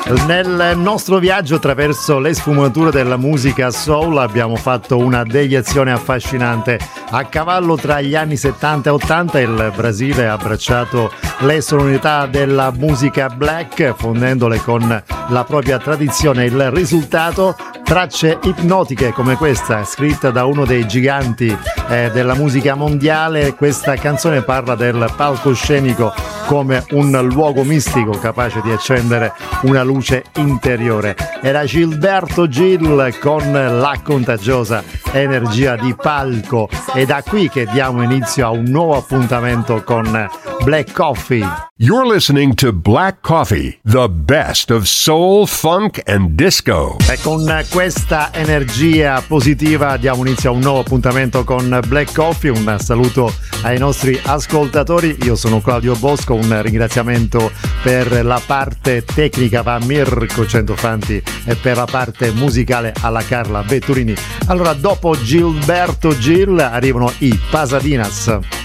Nel nostro viaggio attraverso le sfumature della musica soul abbiamo fatto una deviazione affascinante. A cavallo tra gli anni 70 e 80 il Brasile ha abbracciato le sonorità della musica black, fondendole con la propria tradizione. Il risultato? Tracce ipnotiche come questa, scritta da uno dei giganti della musica mondiale. Questa canzone parla del palcoscenico come un luogo mistico capace di accendere una luce interiore. Era Gilberto Gil con la contagiosa energia di palco, e da qui che diamo inizio a un nuovo appuntamento con Black Coffee. You're listening to Black Coffee, the best of soul, funk and disco. E con questa energia positiva diamo inizio a un nuovo appuntamento con Black Coffee. Un saluto ai nostri ascoltatori. Io sono Claudio Bosco, un ringraziamento per la parte tecnica va a Mirko Centofanti e per la parte musicale alla Carla Vetturini. Allora, dopo Gilberto Gil arrivano i Pasadinas.